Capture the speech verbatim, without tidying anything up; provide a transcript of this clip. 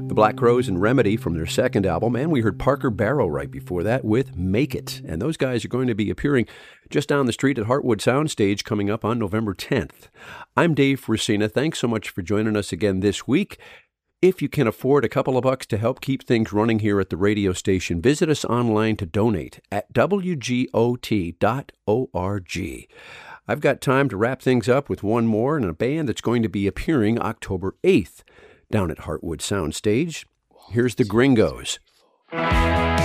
The Black Crowes and Remedy from their second album, and we heard Parker Barrow right before that with Make It. And those guys are going to be appearing just down the street at Heartwood Soundstage coming up on November tenth. I'm Dave Frisina. Thanks so much for joining us again this week. If you can afford a couple of bucks to help keep things running here at the radio station, visit us online to donate at w g o t dot org. I've got time to wrap things up with one more and a band that's going to be appearing October eighth down at Heartwood Soundstage. Here's the Gringos.